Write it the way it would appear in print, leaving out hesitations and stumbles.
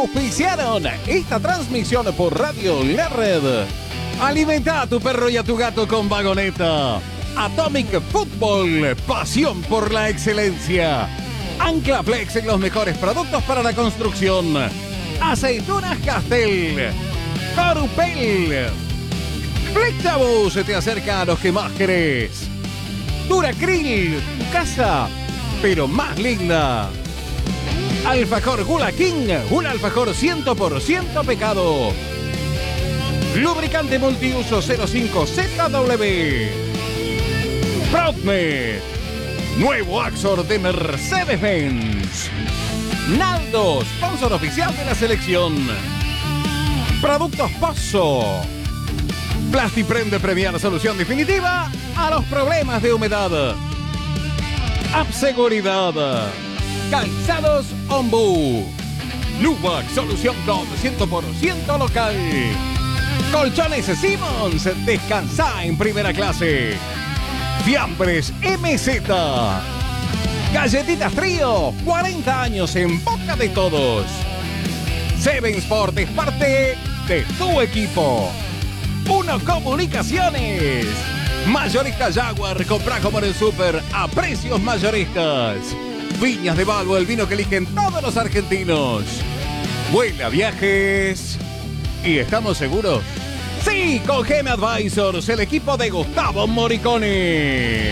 auspiciaron esta transmisión por Radio La Red. Alimenta a tu perro y a tu gato con Vagoneta. Atomic Football, pasión por la excelencia. Anclaflex en los mejores productos para la construcción. Aceitunas Castel. Corupel. Flectabus te acerca a los que más querés. Duracril, tu casa, pero más linda. Alfajor Gula King, un alfajor 100% pecado. Lubricante multiuso 05ZW. Proudmed, nuevo Axor de Mercedes-Benz. Naldo, sponsor oficial de la selección. Productos Pozo. Plastiprem premiar solución definitiva a los problemas de humedad. Abseguridad. Calzados Ombú. Lubac, solución con 100% local. Colchones Simmons, descansa en primera clase. Fiambres MZ. Galletitas Trío, 40 años en boca de todos. Seven Sport es parte de tu equipo. Uno Comunicaciones. Mayorista Jaguar, compra como en el súper a precios mayoristas. Viñas de Balbo, el vino que eligen todos los argentinos. Vuela Viajes. ¿Y estamos seguros? Sí, con GM Advisors, el equipo de Gustavo Moricone.